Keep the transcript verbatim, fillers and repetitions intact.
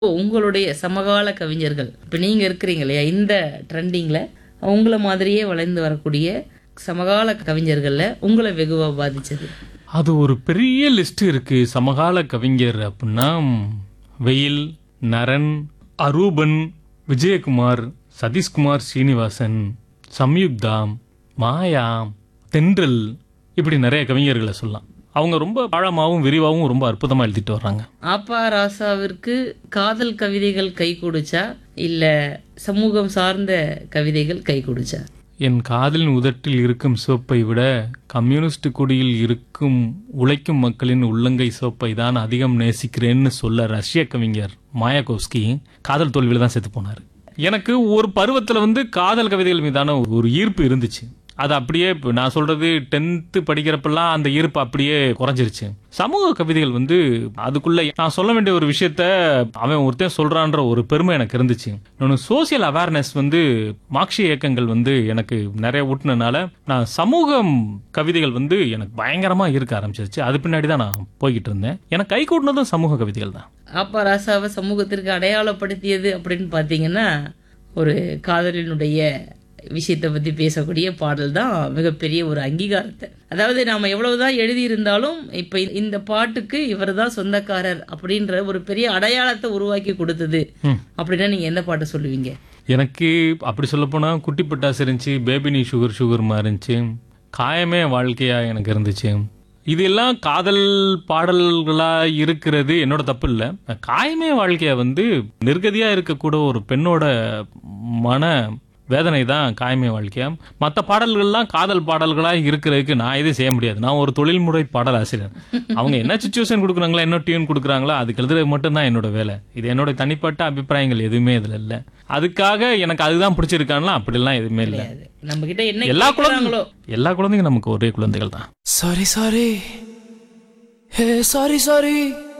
உங்களுடைய சமகால கவிஞர்கள் இப்ப நீங்க இருக்கிறீங்க இல்லையா இந்த ட்ரெண்டிங்ல உங்கள மாதிரியே வளர்ந்து வரக்கூடிய சமகால கவிஞர்கள்ல உங்களை வெகுவா பாதிச்சது? அது ஒரு பெரிய லிஸ்ட் இருக்கு. சமகால கவிஞர் அப்படின்னா வெயில், நரன், அரூபன், விஜயகுமார், சதீஷ்குமார் ஸ்ரீனிவாசன், சம்யுக்தா, மாயா, தென்றல், இப்படி நிறைய கவிஞர்களை சொல்லலாம். அவங்க ரொம்ப ஆழமாகவும் விரிவாகவும் ரொம்ப அற்புதமா எழுதிட்டு வர்றாங்க. ஆப்பா ராசாவிற்கு காதல் கவிதைகள் கை கொடுச்சா இல்ல சமூகம் சார்ந்த கவிதைகள் கை கொடுச்சா? என் காதலின் உதட்டில் இருக்கும் சோப்பை விட கம்யூனிஸ்ட் குடியில் இருக்கும் உழைக்கும் மக்களின் உள்ளங்கை சோப்பை தான் அதிகம் நேசிக்கிறேன்னு சொல்ல ரஷ்ய கவிஞர் மாயாகோவ்ஸ்கி காதல் தோல்வியில தான் செத்து போனார். எனக்கு ஒரு பருவத்தில் வந்து காதல் கவிதைகள் மீதான ஒரு ஈர்ப்பு இருந்துச்சு. அது அப்படியே நான் சொல்றது டென்த்து படிக்கிறப்பெல்லாம் அந்த ஈர்ப்பு அப்படியே குறைஞ்சிருச்சு. சமூக கவிதைகள் வந்து அதுக்குள்ள நான் சொல்ல வேண்டிய ஒரு விஷயத்த அவன் ஒருத்தன் சொல்றான்ற ஒரு பெருமை எனக்கு இருந்துச்சு. இன்னொன்று சோசியல் அவேர்னஸ் வந்து மார்க்சிய இயக்கங்கள் வந்து எனக்கு நிறைய ஊட்டினால நான் சமூக கவிதைகள் வந்து எனக்கு பயங்கரமா இருக்க ஆரம்பிச்சிருச்சு. அது பின்னாடி தான் நான் போய்கிட்டு இருந்தேன். எனக்கு கை கூட்டினதும் சமூக கவிதைகள் தான். ஆப்பா ராசாவை சமூகத்திற்கு அடையாளப்படுத்தியது அப்படின்னு பார்த்தீங்கன்னா ஒரு காதலினுடைய விஷயத்தை பற்றி பேசக்கூடிய பாடல் தான் மிகப்பெரிய ஒரு அங்கீகாரத்தை. அதாவது நாம் எவ்வளவுதான் எழுதியிருந்தாலும் இப்போ இந்த பாட்டுக்கு இவர் தான் சொந்தக்காரர் அப்படின்ற ஒரு பெரிய அடையாளத்தை உருவாக்கி கொடுத்தது அப்படின்னா நீங்கள் எந்த பாட்டை சொல்லுவீங்க? எனக்கு அப்படி சொல்லப்போனால் குட்டி பட்டாசு இருந்துச்சு, பேபி நீ சுகர் சுகர்மா இருந்துச்சு, காயமே வாழ்க்கையா எனக்கு இருந்துச்சு. இதெல்லாம் காதல் பாடல்களா இருக்கிறது என்னோட தப்பு இல்லை. காயமே வாழ்க்கையா வந்து நிர்கதியா இருக்கக்கூட ஒரு பெண்ணோட மன வேதனை தான் காயமே வாழ்க்கையா. மற்ற பாடல்கள்லாம் காதல் பாடல்களா இருக்கிறதுக்கு நான் எதுவும் செய்ய முடியாது. நான் ஒரு தொழில்முறை பாடல் ஆசிரியர். அவங்க என்ன சிச்சுவேஷன் கொடுக்குறாங்களா, என்ன டியூன் கொடுக்குறாங்களா, அதுக்கு எழுதுறது மட்டும்தான் என்னோட வேலை. இது என்னோட தனிப்பட்ட அபிப்பிராயங்கள் எதுவுமே இதுல இல்லை. அதுக்காக எனக்கு அதுதான் பிடிச்சிருக்காங்களா அப்படிலாம் எதுவுமே இல்லை. நம்ம கிட்ட என்ன எல்லா குழந்தைங்களோ எல்லா குழந்தைங்க நமக்கு ஒரே குழந்தைகள் தான். சாரி சாரி ஹே சாரி சாரி